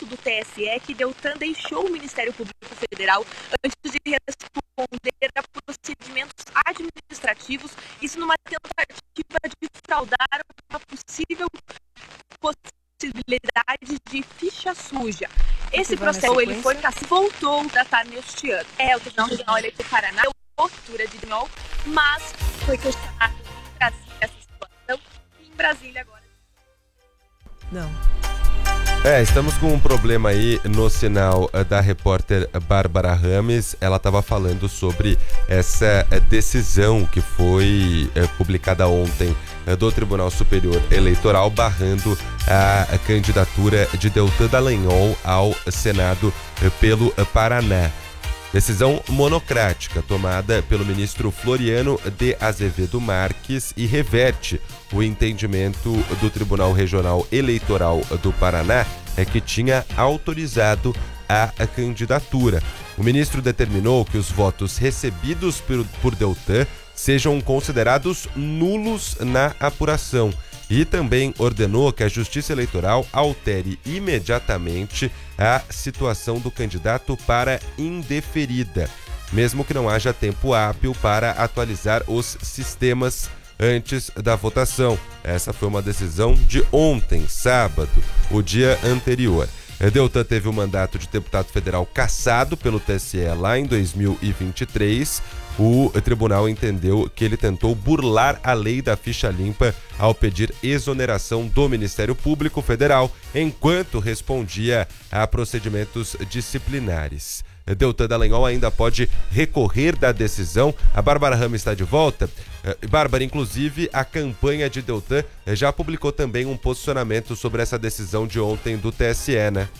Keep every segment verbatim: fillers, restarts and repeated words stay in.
do T S E que Deltan deixou o Ministério Público Federal antes de responder a procedimentos administrativos, isso numa tentativa de fraudar uma possível possibilidade de ficha suja. Esse processo ele foi voltou a tratar neste ano. É, o Tribunal Regional Eleitoral do Paraná deu postura de Diniol, mas foi questionado em Brasília essa situação e em Brasília agora. Não. É, estamos com um problema aí no sinal da repórter Bárbara Rames. Ela estava falando sobre essa decisão que foi é, publicada ontem é, do Tribunal Superior Eleitoral barrando a, a candidatura de Deltan Dallagnol ao Senado é, pelo Paraná. Decisão monocrática tomada pelo ministro Floriano de Azevedo Marques e reverte o entendimento do Tribunal Regional Eleitoral do Paraná é que tinha autorizado a candidatura. O ministro determinou que os votos recebidos por, por Deltan sejam considerados nulos na apuração e também ordenou que a Justiça Eleitoral altere imediatamente a situação do candidato para indeferida, mesmo que não haja tempo hábil para atualizar os sistemas antes da votação. Essa foi uma decisão de ontem, sábado, o dia anterior. Deltan teve o mandato de deputado federal cassado pelo T S E lá em dois mil e vinte e três. O tribunal entendeu que ele tentou burlar a lei da ficha limpa ao pedir exoneração do Ministério Público Federal enquanto respondia a procedimentos disciplinares. Deltan Dallagnol ainda pode recorrer da decisão. A Bárbara Rames está de volta. Bárbara, inclusive, a campanha de Deltan já publicou também um posicionamento sobre essa decisão de ontem do T S E, né?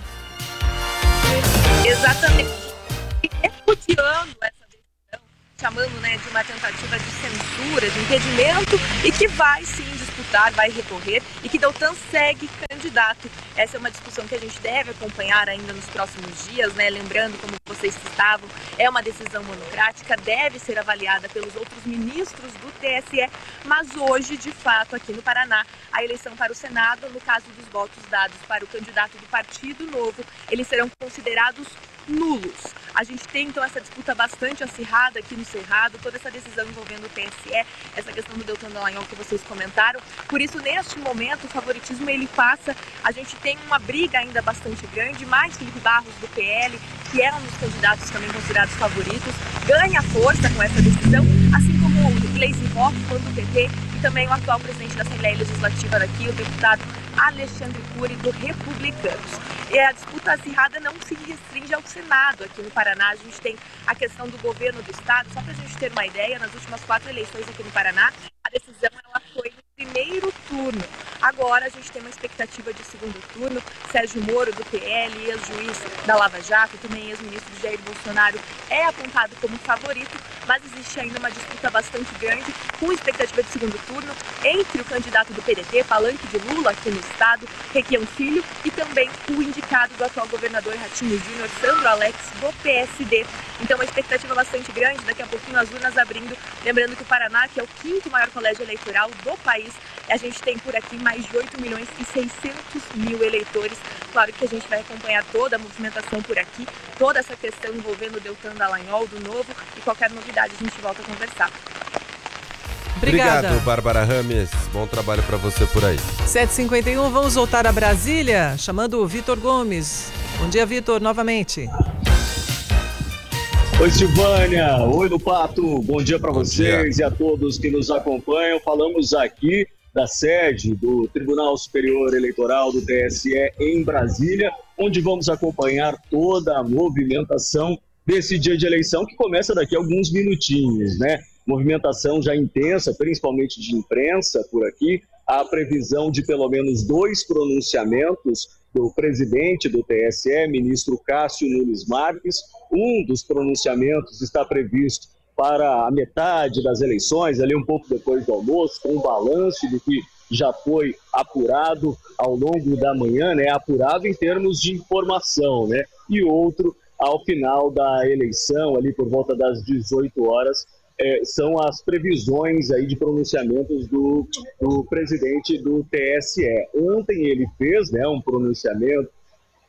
Exatamente. Repudiando essa decisão, chamando, né, de uma tentativa de censura, de impedimento, e que vai sim disputar, vai recorrer, e que Deltan segue candidato. Essa é uma discussão que a gente deve acompanhar ainda nos próximos dias, né? Lembrando, como vocês citavam, é uma decisão monocrática, deve ser avaliada pelos outros ministros do T S E, mas hoje, de fato, aqui no Paraná, a eleição para o Senado, no caso dos votos dados para o candidato do Partido Novo, eles serão considerados nulos. A gente tem, então, essa disputa bastante acirrada aqui no Cerrado, toda essa decisão envolvendo o T S E, essa questão do Deltan Dallagnol que vocês comentaram. Por isso, neste momento, o favoritismo ele passa. A gente tem uma briga ainda bastante grande, mais Felipe Barros do P L, que é um dos candidatos também considerados favoritos, ganha força com essa decisão, assim como o Gleisi Hoffmann do P T e também o atual presidente da Assembleia Legislativa daqui, o deputado Alexandre Cury do Republicanos. E a disputa acirrada não se restringe ao Senado aqui no Paraná. A gente tem a questão do governo do estado. Só para a gente ter uma ideia, nas últimas quatro eleições aqui no Paraná, a decisão ela foi no primeiro turno. Agora a gente tem uma expectativa de segundo turno. Sérgio Moro do P L, ex-juiz da Lava Jato, também ex-ministro Jair Bolsonaro, é apontado como favorito, mas existe ainda uma disputa bastante grande, com expectativa de segundo turno, entre o candidato do P D T, Palanque de Lula, aqui no estado, Requião Filho, e também o indicado do atual governador Ratinho Júnior, Sandro Alex, do P S D. Então, uma expectativa bastante grande, daqui a pouquinho as urnas abrindo. Lembrando que o Paraná, que é o quinto maior colégio eleitoral do país, a gente tem por aqui mais de oito milhões e seiscentos mil eleitores. Claro que a gente vai acompanhar toda a movimentação por aqui, toda essa questão envolvendo o Deltan Dallagnol, do Novo, e qualquer novidade a gente volta a conversar. Obrigada. Obrigado, Bárbara Rames. Bom trabalho para você por aí. sete e cinquenta e um, vamos voltar a Brasília, chamando o Vitor Gomes. Bom dia, Vitor, novamente. Oi, Silvânia. Oi, do Pato. Bom dia para vocês dia. E a todos que nos acompanham. Falamos aqui da sede do Tribunal Superior Eleitoral do T S E em Brasília, onde vamos acompanhar toda a movimentação desse dia de eleição, que começa daqui a alguns minutinhos, né? Movimentação já intensa, principalmente de imprensa por aqui. Há previsão de pelo menos dois pronunciamentos do presidente do T S E, ministro Cássio Nunes Marques. Um dos pronunciamentos está previsto para a metade das eleições, ali um pouco depois do almoço, com um balanço do que já foi apurado ao longo da manhã, né? Apurado em termos de informação, né? E outro ao final da eleição, ali por volta das dezoito horas, É, são as previsões aí de pronunciamentos do, do presidente do T S E. Ontem ele fez, né, um pronunciamento